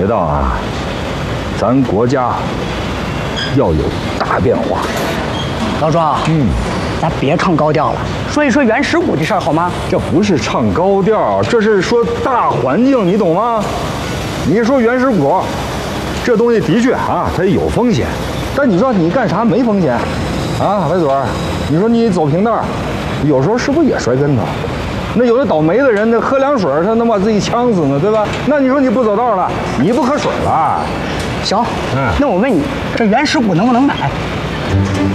觉到啊，咱国家要有大变化。 老庄，咱别唱高调了，说一说原始股的事儿好吗？ 这不是唱高调，这是说大环境，你懂吗？你说原始股，这东西的确啊，它有风险，但你说你干啥没风险？啊，白嘴儿，你说你走平道，有时候是不是也摔跟头？那有的倒霉的人，那喝凉水他能把自己呛死呢，对吧？那你说你不走道了，你不喝水了？ 行，那我问你，这原始股能不能买？